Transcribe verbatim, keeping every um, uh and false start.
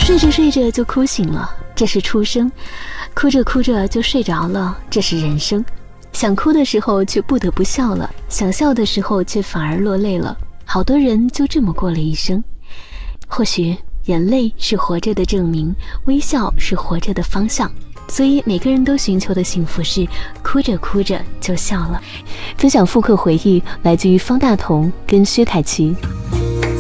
睡着睡着就哭醒了，这是出生；哭着哭着就睡着了，这是人生。想哭的时候却不得不笑了，想笑的时候却反而落泪了。好多人就这么过了一生。或许眼泪是活着的证明，微笑是活着的方向，所以每个人都寻求的幸福是哭着哭着就笑了。分享复刻回忆，来自于方大同跟薛凯琪。